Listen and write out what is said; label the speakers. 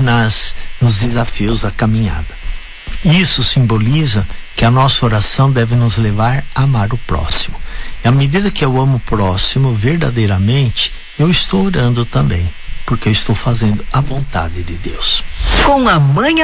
Speaker 1: nos desafios da caminhada. Isso simboliza que a nossa oração deve nos levar a amar o próximo. E à medida que eu amo o próximo verdadeiramente, eu estou orando também, porque eu estou fazendo a vontade de Deus.
Speaker 2: Com a Manhã